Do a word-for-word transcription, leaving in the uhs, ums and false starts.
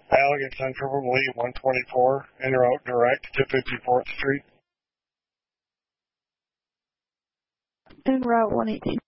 Allegan Central from Lee one twenty-four, en route direct to fifty-fourth Street. En route one eighteen.